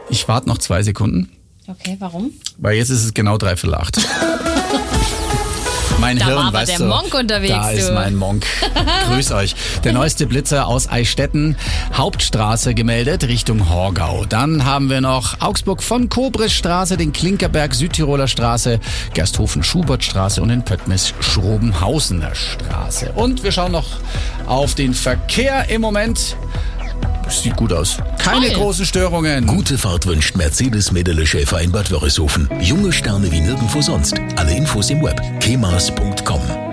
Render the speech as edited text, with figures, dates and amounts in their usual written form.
Ich warte noch 2 Sekunden. Okay, warum? Weil jetzt ist es genau 7:45. Mein Da Hirn, war aber weißt der du, Monk unterwegs, da ist du. mein Monk. Grüß euch. Der neueste Blitzer aus Eichstätten, Hauptstraße gemeldet, Richtung Horgau. Dann haben wir noch Augsburg von Kobrisstraße, den Klinkerberg Südtiroler Straße, Gersthofen Schubertstraße und in Pöttnis Schrobenhausener Straße. Und wir schauen noch auf den Verkehr im Moment. Sieht gut aus. Keine Toll. großen Störungen. Gute Fahrt wünscht Mercedes-Medele Schäfer in Bad Wörishofen. Junge Sterne wie nirgendwo sonst. Alle Infos im Web. kemas.com